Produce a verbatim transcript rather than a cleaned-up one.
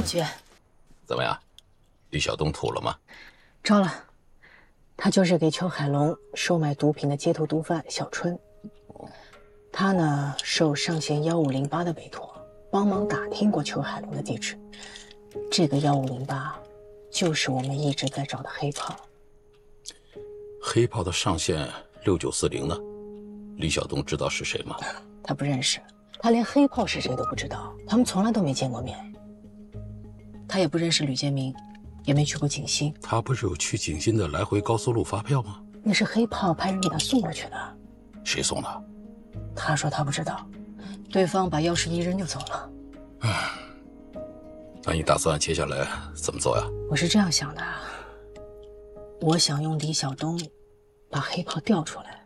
局， 怎么样？李晓东吐了吗？ 招了，他就是给邱海龙售卖毒品的街头毒贩小春。他呢受上线幺五零八的委托，帮忙打听过邱海龙的地址。这个幺五零八，就是我们一直在找的黑炮。 黑炮的上线六九四零呢？李晓东知道是谁吗？ 他不认识，他连黑炮是谁都不知道，他们从来都没见过面。他也不认识吕建明，也没去过景新。 他不是有去景新的来回高速路发票吗？ 那是黑炮派人给他送过去的。 谁送的？ 他说他不知道，对方把钥匙一扔就走了。 唉，那你打算接下来怎么做呀？ 我是这样想的，我想用李晓东把黑炮调出来，